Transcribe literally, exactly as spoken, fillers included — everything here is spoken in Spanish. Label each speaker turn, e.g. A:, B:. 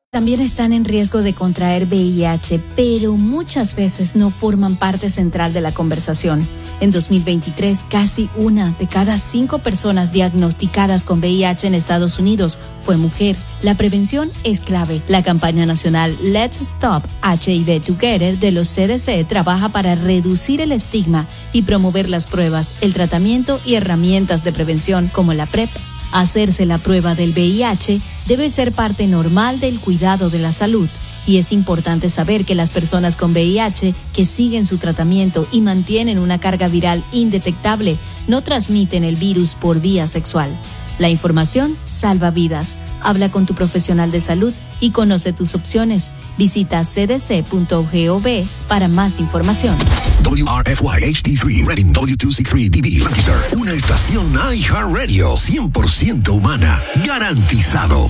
A: También están en riesgo de contraer V I H, pero muchas veces no forman parte central de la conversación. En dos mil veintitrés, casi una de cada cinco personas diagnosticadas con V I H en Estados Unidos fue mujer. La prevención es clave. La campaña nacional Let's Stop H I V Together de los C D C trabaja para reducir el estigma y promover las pruebas, el tratamiento y herramientas de prevención como la PrEP. Hacerse la prueba del V I H debe ser parte normal del cuidado de la salud, y es importante saber que las personas con V I H que siguen su tratamiento y mantienen una carga viral indetectable no transmiten el virus por vía sexual. La información salva vidas. Habla con tu profesional de salud y conoce tus opciones. Visita c d c punto gov para más información.
B: W R F Y H D tres Reading W dos sesenta y tres D B Lancaster. Una estación iHeartRadio cien por ciento humana. Garantizado.